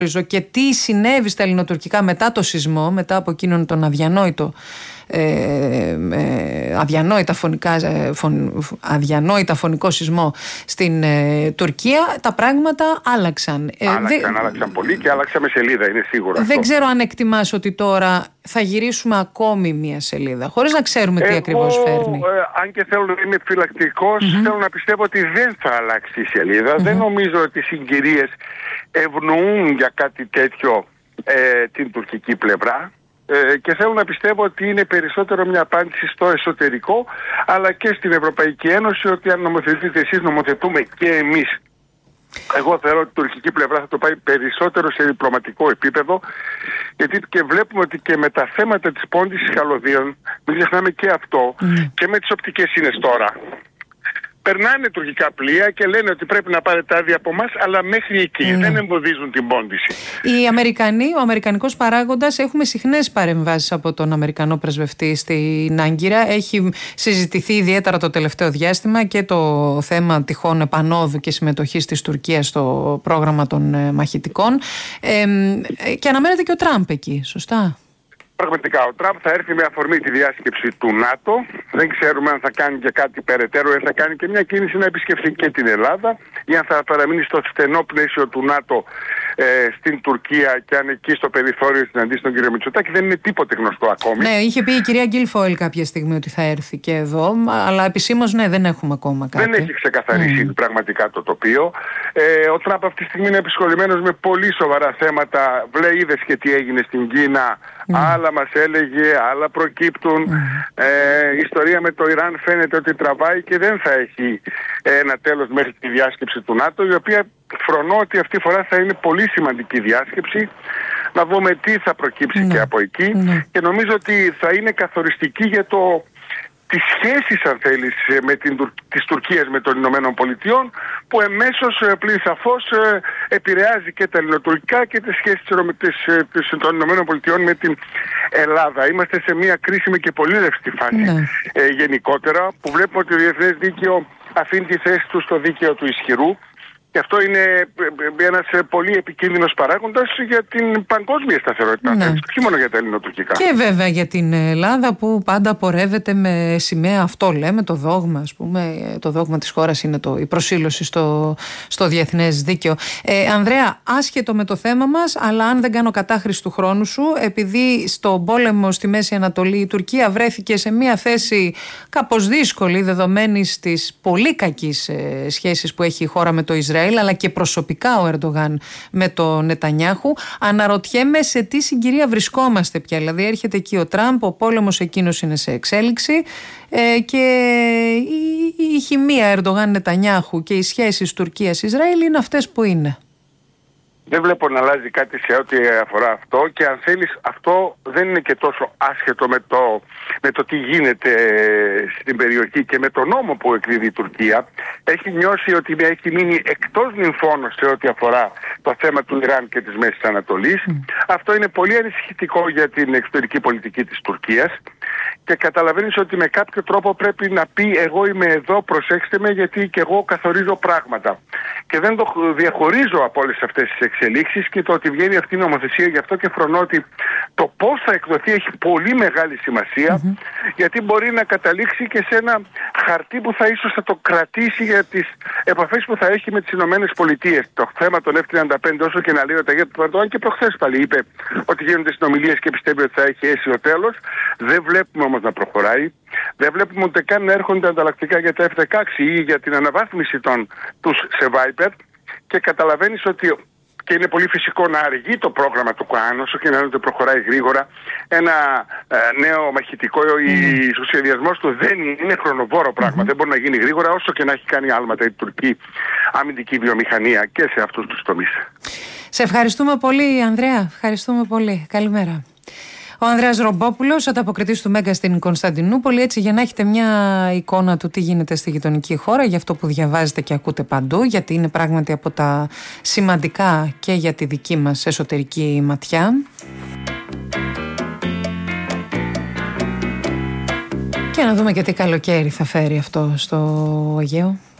και τι συνέβη στα ελληνοτουρκικά μετά το σεισμό, μετά από εκείνον τον αδιανόητα φωνικό σεισμό στην Τουρκία, τα πράγματα άλλαξαν. Άλλαξαν πολύ και άλλαξαμε σελίδα, είναι σίγουρο. Δεν ξέρω αν εκτιμάς ότι τώρα θα γυρίσουμε ακόμη μία σελίδα, χωρίς να ξέρουμε τι ακριβώς φέρνει. Αν και θέλω να είμαι φυλακτικός, θέλω να πιστεύω ότι δεν θα αλλάξει η σελίδα. Δεν νομίζω ότι οι συγκυρίες ευνοούν για κάτι τέτοιο την τουρκική πλευρά. Και θέλω να πιστεύω ότι είναι περισσότερο μια απάντηση στο εσωτερικό, αλλά και στην Ευρωπαϊκή Ένωση, ότι αν νομοθετείτε εσείς, νομοθετούμε και εμείς. Εγώ θεωρώ ότι η τουρκική πλευρά θα το πάει περισσότερο σε διπλωματικό επίπεδο, γιατί και βλέπουμε ότι και με τα θέματα της πώντησης καλωδίων, μην ξεχνάμε και αυτό, και με τις οπτικές σύνες τώρα, περνάνε τουρκικά πλοία και λένε ότι πρέπει να πάρετε άδεια από εμάς, αλλά μέχρι εκεί δεν εμποδίζουν την πώντηση. Ο αμερικανικός παράγοντας, έχουμε συχνές παρεμβάσεις από τον Αμερικανό πρεσβευτή στην Άγκυρα. Έχει συζητηθεί ιδιαίτερα το τελευταίο διάστημα και το θέμα τυχόν επανόδου και συμμετοχής της Τουρκίας στο πρόγραμμα των μαχητικών. Και αναμένεται και ο Τραμπ εκεί, σωστά? Πραγματικά, ο Τραμπ θα έρθει με αφορμή τη διάσκεψη του ΝΑΤΟ. Δεν ξέρουμε αν θα κάνει και κάτι περαιτέρω, αν θα κάνει και μια κίνηση να επισκεφθεί και την Ελλάδα, ή αν θα παραμείνει στο στενό πλαίσιο του ΝΑΤΟ στην Τουρκία και αν εκεί στο περιθώριο συναντήσει τον κύριο Μητσοτάκη. Δεν είναι τίποτε γνωστό ακόμη. Ναι, είχε πει η κυρία Γκίλφοελ κάποια στιγμή ότι θα έρθει και εδώ, αλλά επισήμως δεν έχουμε ακόμα κάτι. Δεν έχει ξεκαθαρίσει πραγματικά το τοπίο. Ο Τραμπ αυτή τη στιγμή είναι επισχολημένος με πολύ σοβαρά θέματα. Είδες και τι έγινε στην Κίνα. Άλλα μας έλεγε, άλλα προκύπτουν. Η ιστορία με το Ιράν φαίνεται ότι τραβάει και δεν θα έχει ένα τέλος μέχρι τη διάσκεψη του ΝΑΤΟ, η οποία φρονώ ότι αυτή τη φορά θα είναι πολύ σημαντική διάσκεψη. Να δούμε τι θα προκύψει και από εκεί. Και νομίζω ότι θα είναι καθοριστική για τις σχέσεις, αν θέλεις, της Τουρκίας με των Ηνωμένων Πολιτειών, που εμέσως πλην σαφώς επηρεάζει και τα ελληνοτουρκικά και τις σχέσεις των Ηνωμένων Πολιτειών με την Ελλάδα. Είμαστε σε μια κρίσιμη και πολύ ρευστή φάση γενικότερα, που βλέπουμε ότι το διεθνές δίκαιο αφήνει τη θέση του στο δίκαιο του ισχυρού. Και αυτό είναι ένας πολύ επικίνδυνος παράγοντας για την παγκόσμια σταθερότητα, όχι μόνο για τα ελληνοτουρκικά. Και βέβαια για την Ελλάδα, που πάντα πορεύεται με σημαία, αυτό λέμε, το δόγμα, ας πούμε, το δόγμα της χώρας είναι η προσήλωση στο διεθνές δίκαιο. Ανδρέα, άσχετο με το θέμα μας, αλλά αν δεν κάνω κατάχρηση του χρόνου σου, επειδή στον πόλεμο στη Μέση Ανατολή η Τουρκία βρέθηκε σε μια θέση κάπως δύσκολη, δεδομένης της πολύ κακής σχέσης που έχει η χώρα με το Ισραήλ, αλλά και προσωπικά ο Ερντογάν με τον Νετανιάχου, αναρωτιέμαι σε τι συγκυρία βρισκόμαστε πια. Δηλαδή έρχεται εκεί ο Τραμπ, ο πόλεμος εκείνος είναι σε εξέλιξη και η χημεία Ερντογάν-Νετανιάχου και οι σχέσεις Τουρκίας-Ισραήλ είναι αυτές που είναι. Δεν βλέπω να αλλάζει κάτι σε ό,τι αφορά αυτό, και αν θέλεις, αυτό δεν είναι και τόσο άσχετο με το τι γίνεται στην περιοχή και με τον νόμο που εκδίδει η Τουρκία. Έχει νιώσει ότι έχει μείνει εκτός νυμφώνος σε ό,τι αφορά το θέμα του Ιράν και της Μέσης Ανατολής. Αυτό είναι πολύ ανησυχητικό για την εξωτερική πολιτική της Τουρκίας, και καταλαβαίνεις ότι με κάποιο τρόπο πρέπει να πει: εγώ είμαι εδώ, προσέξτε με, γιατί και εγώ καθορίζω πράγματα. Και δεν το διαχωρίζω από όλες αυτές τις εξελίξεις, και το ότι βγαίνει αυτή η νομοθεσία, γι' αυτό και φρονώ ότι το πώς θα εκδοθεί έχει πολύ μεγάλη σημασία, γιατί μπορεί να καταλήξει και σε ένα χαρτί που ίσως θα το κρατήσει για τις επαφές που θα έχει με τις Ηνωμένες Πολιτείες. Το θέμα των F-35, όσο και να λέει ο Ταγιάτ του Ερντογάν, και προχθές πάλι είπε ότι γίνονται συνομιλίες και πιστεύει ότι θα έχει αίσιο τέλος. Δεν βλέπουμε όμως να προχωράει. Δεν βλέπουμε ούτε καν να έρχονται ανταλλακτικά για τα F-16 ή για την αναβάθμιση τους σε Viper, και καταλαβαίνεις ότι, και είναι πολύ φυσικό να αργεί το πρόγραμμα του ΚΟΑΝ, όσο και να είναι ότι προχωράει γρήγορα. Ένα νέο μαχητικό, ο σχεδιασμός του δεν είναι χρονοβόρο πράγμα. Δεν μπορεί να γίνει γρήγορα, όσο και να έχει κάνει άλματα η τουρκική αμυντική βιομηχανία και σε αυτούς τους τομείς. Σε ευχαριστούμε πολύ, Ανδρέα. Ευχαριστούμε πολύ. Καλημέρα. Ο Ανδρέας Ρομπόπουλος, ανταποκριτής του Μέγκα στην Κωνσταντινούπολη, έτσι για να έχετε μια εικόνα του τι γίνεται στη γειτονική χώρα, για αυτό που διαβάζετε και ακούτε παντού, γιατί είναι πράγματι από τα σημαντικά και για τη δική μας εσωτερική ματιά. Και να δούμε και τι καλοκαίρι θα φέρει αυτό στο Αιγαίο.